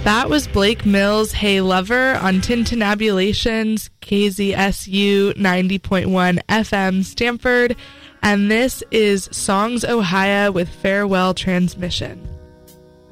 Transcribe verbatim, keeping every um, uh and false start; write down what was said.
That was Blake Mills' Hey Lover on Tintinabulations, K Z S U ninety point one F M Stanford, and this is Songs Ohio with Farewell Transmission.